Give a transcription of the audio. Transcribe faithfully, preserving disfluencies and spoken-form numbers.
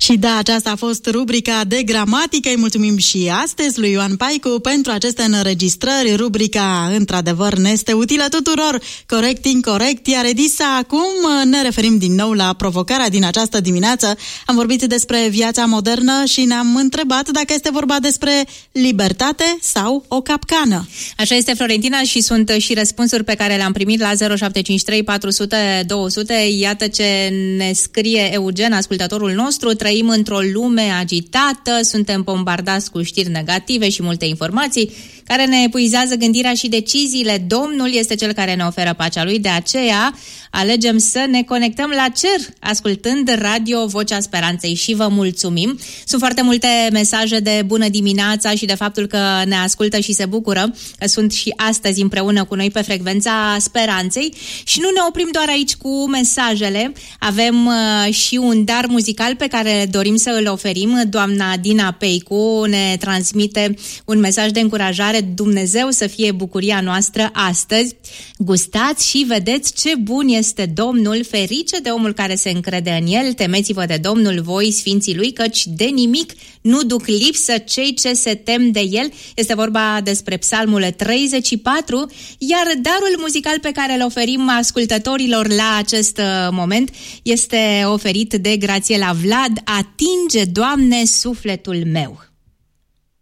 Și da, aceasta a fost rubrica de gramatică. Îi mulțumim și astăzi lui Ioan Paicu pentru aceste înregistrări. Rubrica, într-adevăr, ne este utilă tuturor. Corect, incorect. Iar Edisa, acum ne referim din nou la provocarea din această dimineață. Am vorbit despre viața modernă și ne-am întrebat dacă este vorba despre libertate sau o capcană. Așa este, Florentina, și sunt și răspunsuri pe care le-am primit la zero șapte cinci trei patru zero zero două zero zero. Iată ce ne scrie Eugen, ascultătorul nostru. Trăim într-o lume agitată, suntem bombardați cu știri negative și multe informații care ne epuizează gândirea și deciziile. Domnul este cel care ne oferă pacea lui, de aceea alegem să ne conectăm la cer, ascultând Radio Vocea Speranței, și vă mulțumim. Sunt foarte multe mesaje de bună dimineața și de faptul că ne ascultă și se bucură că sunt și astăzi împreună cu noi pe frecvența Speranței. Și nu ne oprim doar aici cu mesajele, avem uh, și un dar muzical pe care dorim să îl oferim. Doamna Dina Peicu ne transmite un mesaj de încurajare. Dumnezeu să fie bucuria noastră astăzi. Gustați și vedeți ce bun este Domnul, ferice de omul care se încrede în El. Temeți-vă de Domnul voi, sfinții Lui, căci de nimic nu duc lipsă cei ce se tem de El. Este vorba despre Psalmul treizeci și patru, iar darul muzical pe care îl oferim ascultătorilor la acest moment este oferit de Grațiela Vlad. Atinge, Doamne, sufletul meu.